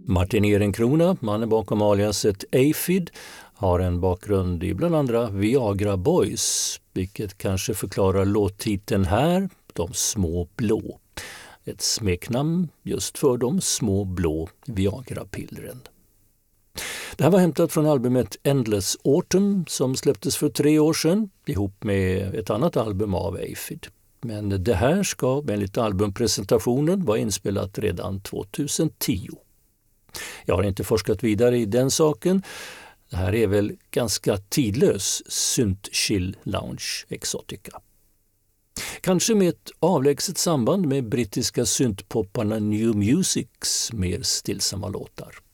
Martin Ehrenkrona, mannen bakom aliaset Apheed, har en bakgrund i bland andra Viagra Boys, vilket kanske förklarar låttiteln här, De små blå. Ett smeknamn just för de små blå Viagra-pillren. Det här var hämtat från albumet Endless Autumn som släpptes för 3 år sedan ihop med ett annat album av Apheed. Men det här ska enligt albumpresentationen vara inspelat redan 2010. Jag har inte forskat vidare i den saken. Det här är väl ganska tidlös synt-chill lounge exotica. Kanske med ett avlägset samband med brittiska syntpopparna New Musics mer stillsamma låtar.